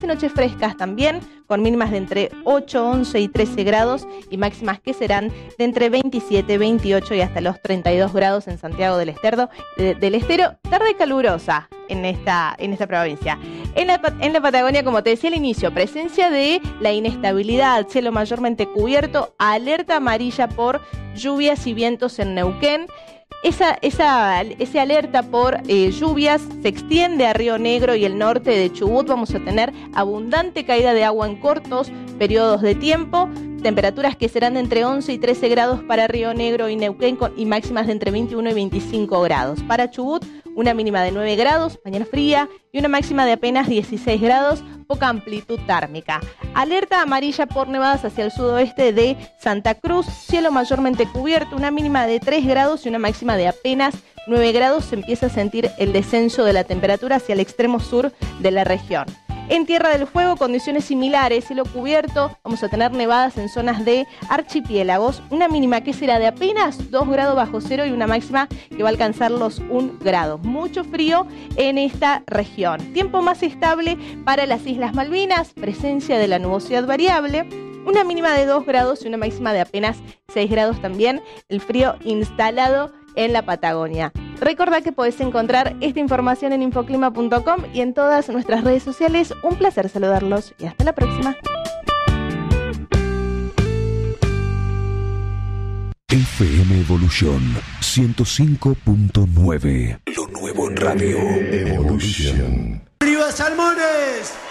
noches frescas también, con mínimas de entre 8, 11 y 13 grados y máximas que serán de entre 27, 28 y hasta los 32 grados en Santiago del Estero. Tarde calurosa en esta provincia. En la Patagonia, como te decía al inicio, presencia de la inestabilidad, cielo mayormente cubierto, alerta amarilla por lluvias y vientos en Neuquén. Esa alerta por lluvias se extiende a Río Negro y el norte de Chubut. Vamos a tener abundante caída de agua en cortos periodos de tiempo, temperaturas que serán de entre 11 y 13 grados para Río Negro y Neuquén y máximas de entre 21 y 25 grados. Para Chubut, una mínima de 9 grados, mañana fría, y una máxima de apenas 16 grados, poca amplitud térmica. Alerta amarilla por nevadas hacia el sudoeste de Santa Cruz, cielo mayormente cubierto, una mínima de 3 grados y una máxima de apenas 9 grados. Se empieza a sentir el descenso de la temperatura hacia el extremo sur de la región. En Tierra del Fuego, condiciones similares, cielo cubierto, vamos a tener nevadas en zonas de archipiélagos, una mínima que será de apenas 2 grados bajo cero y una máxima que va a alcanzar los 1 grado. Mucho frío en esta región. Tiempo más estable para las Islas Malvinas, presencia de la nubosidad variable, una mínima de 2 grados y una máxima de apenas 6 grados también, el frío instalado en la Patagonia. Recordá que podés encontrar esta información en infoclima.com y en todas nuestras redes sociales. Un placer saludarlos y hasta la próxima. FM Evolución 105.9. Lo nuevo en radio. Evolution. ¡Arriba, Salmones!